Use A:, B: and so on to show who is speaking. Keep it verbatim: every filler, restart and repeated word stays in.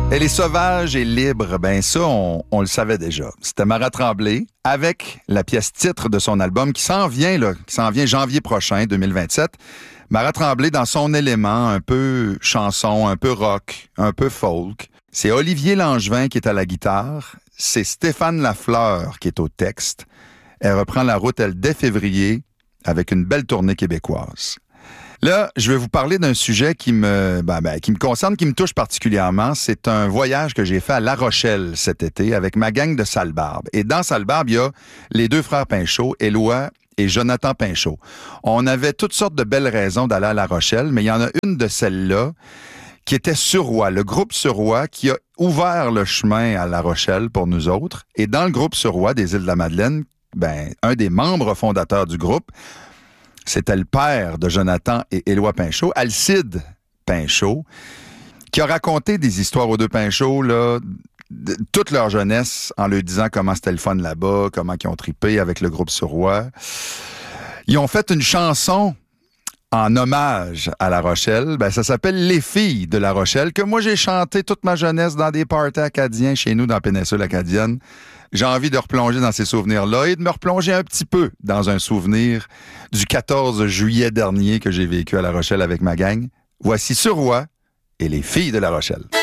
A: Elle est sauvage et libre, ben ça, on, on le savait déjà. C'était Marat Tremblay, avec la pièce titre de son album qui s'en vient, là, qui s'en vient janvier prochain, deux mille vingt-sept. Marat Tremblay dans son élément, un peu chanson, un peu rock, un peu folk. C'est Olivier Langevin qui est à la guitare, c'est Stéphane Lafleur qui est au texte. Elle reprend la route, elle, dès février, avec une belle tournée québécoise. Là, je vais vous parler d'un sujet qui me, ben, ben, qui me concerne, qui me touche particulièrement. C'est un voyage que j'ai fait à La Rochelle cet été avec ma gang de Sallebarbe. Et dans Sallebarbe, il y a les deux frères Pinchot, Éloi et Jonathan Pinchot. On avait toutes sortes de belles raisons d'aller à La Rochelle, mais il y en a une de celles-là qui était Suroît, le groupe Suroît qui a ouvert le chemin à La Rochelle pour nous autres. Et dans le groupe Suroît des Îles-de-la-Madeleine, ben, un des membres fondateurs du groupe, c'était le père de Jonathan et Éloi Pinchot, Alcide Pinchot, qui a raconté des histoires aux deux Pinchot, là, de toute leur jeunesse, en leur disant comment c'était le fun là-bas, comment ils ont trippé avec le groupe Suroît. Ils ont fait une chanson en hommage à La Rochelle. Ben, ça s'appelle « Les filles de La Rochelle », que moi j'ai chanté toute ma jeunesse dans des parties acadiens chez nous dans la péninsule acadienne. J'ai envie de replonger dans ces souvenirs-là et de me replonger un petit peu dans un souvenir du quatorze juillet dernier que j'ai vécu à La Rochelle avec ma gang. Voici Suroît et les filles de La Rochelle.